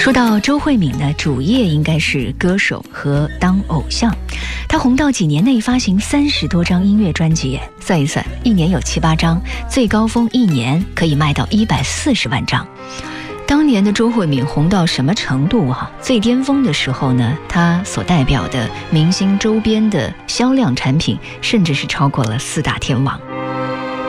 说到周慧敏呢，主业应该是歌手和当偶像。她红到几年内发行30多张音乐专辑，算一算，一年有7、8张，最高峰一年可以卖到140万张。当年的周慧敏红到什么程度啊？最巅峰的时候呢，她所代表的明星周边的销量产品，甚至是超过了4大天王。